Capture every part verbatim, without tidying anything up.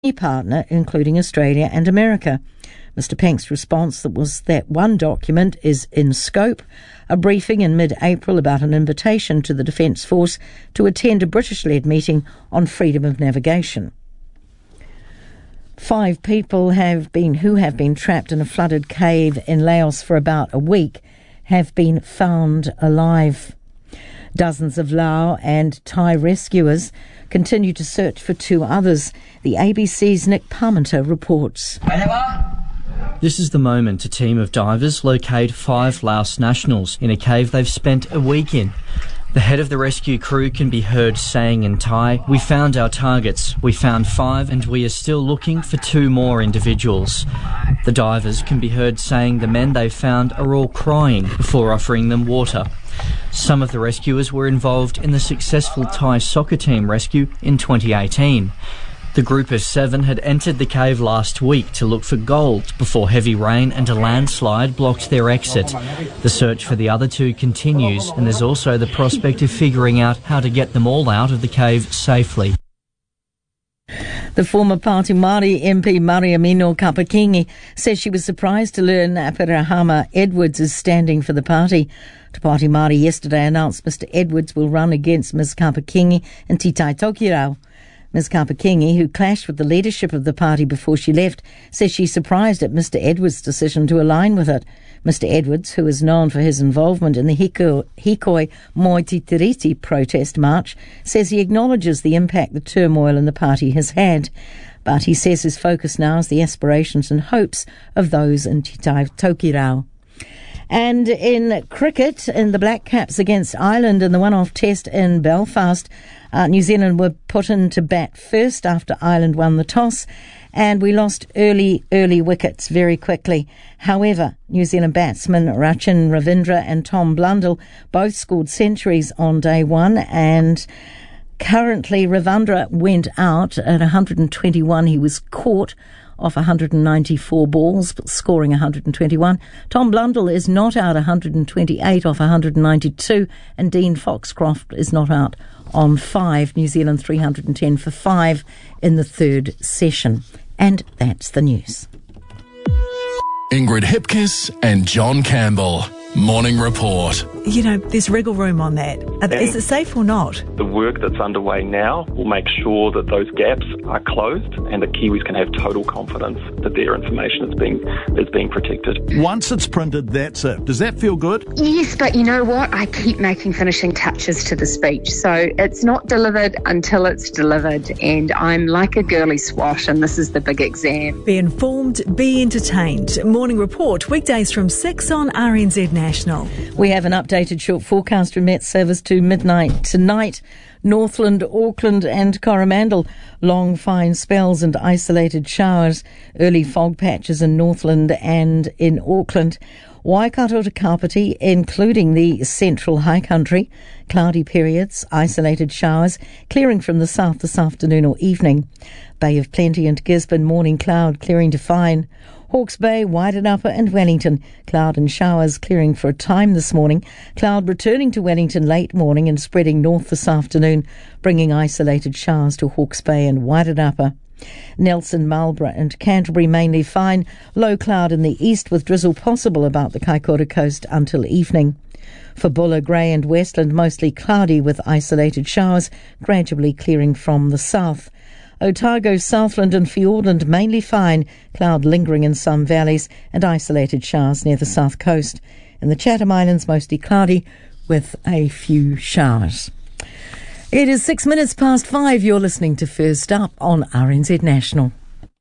any partner, including Australia and America. Mister Pank's response was that one document is in scope, a briefing in mid-April about an invitation to the Defence Force to attend a British-led meeting on freedom of navigation. Five people have been who have been trapped in a flooded cave in Laos for about a week have been found alive. Dozens of Lao and Thai rescuers continue to search for two others. The A B C's Nick Parmenter reports. This is the moment a team of divers locate five Laos nationals in a cave they've spent a week in. The head of the rescue crew can be heard saying in Thai, "We found our targets. We found five and we are still looking for two more individuals." The divers can be heard saying the men they found are all crying before offering them water. Some of the rescuers were involved in the successful Thai soccer team rescue in twenty eighteen. The group of seven had entered the cave last week to look for gold before heavy rain and a landslide blocked their exit. The search for the other two continues, and there's also the prospect of figuring out how to get them all out of the cave safely. The former Party Māori M P Mariamino Kapakingi says she was surprised to learn Apirahama Edwards is standing for the party. Te Party Māori yesterday announced Mister Edwards will run against Miz Kapakingi and Titai Tokirau. Miz Kapakingi, who clashed with the leadership of the party before she left, says she's surprised at Mister Edwards' decision to align with it. Mister Edwards, who is known for his involvement in the Hiko, Hikoi Moi Titiriti protest march, says he acknowledges the impact the turmoil in the party has had. But he says his focus now is the aspirations and hopes of those in Titai Tokirau. And in cricket, in the Black Caps against Ireland in the one-off test in Belfast, uh, New Zealand were put in to bat first after Ireland won the toss, and we lost early, early wickets very quickly. However, New Zealand batsmen Rachin Ravindra and Tom Blundell both scored centuries on day one, and currently Ravindra went out at one hundred twenty-one. He was caught off one hundred ninety-four balls, scoring one hundred twenty-one. Tom Blundell is not out one hundred twenty-eight off one hundred ninety-two, and Dean Foxcroft is not out on five. New Zealand three hundred ten for five in the third session. And that's the news. Ingrid Hipkiss and John Campbell. Morning Report. You know, there's wriggle room on that. Is it safe or not? The work that's underway now will make sure that those gaps are closed and that Kiwis can have total confidence that their information is being is being protected. Once it's printed, that's it. Does that feel good? Yes, but you know what? I keep making finishing touches to the speech. So it's not delivered until it's delivered. And I'm like a girly swash, and this is the big exam. Be informed, be entertained. Morning Report, weekdays from six on R N Z National. We have an updated short forecast from Met Service to midnight tonight. Northland, Auckland and Coromandel, long fine spells and isolated showers. Early fog patches in Northland and in Auckland. Waikato to Kapiti, including the central high country. Cloudy periods, isolated showers, clearing from the south this afternoon or evening. Bay of Plenty and Gisborne, morning cloud, clearing to fine. Hawke's Bay, Waitanapa and Wellington, cloud and showers clearing for a time this morning. Cloud returning to Wellington late morning and spreading north this afternoon, bringing isolated showers to Hawke's Bay and Waitanapa. Nelson, Marlborough and Canterbury mainly fine. Low cloud in the east with drizzle possible about the Kaikoura coast until evening. For Buller, Grey and Westland, mostly cloudy with isolated showers, gradually clearing from the south. Otago, Southland and Fiordland mainly fine, cloud lingering in some valleys and isolated showers near the south coast. In the Chatham Islands, mostly cloudy with a few showers. It is six minutes past five. You're listening to First Up on R N Z National.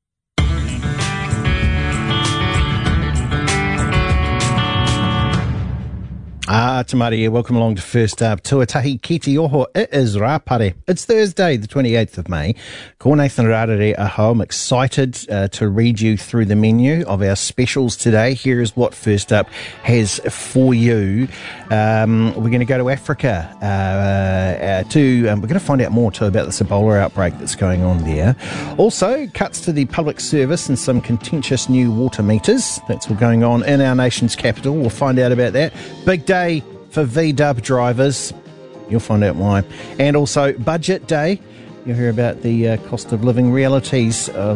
Ah, Tamari here. Welcome along to First Up. Tuatahi ki te oho, it is Rāpare. It's Thursday, the twenty-eighth of May. Ko Nathan Rārere aho. I'm excited uh, to read you through the menu of our specials today. Here is what First Up has for you. Um, we're going to go to Africa uh, uh, to, um, we're going to find out more too about this Ebola outbreak that's going on there. Also, cuts to the public service and some contentious new water meters. That's what's going on in our nation's capital. We'll find out about that. Big day for V-dub drivers. You'll find out why. And also budget day. You'll hear about the uh, cost of living realities of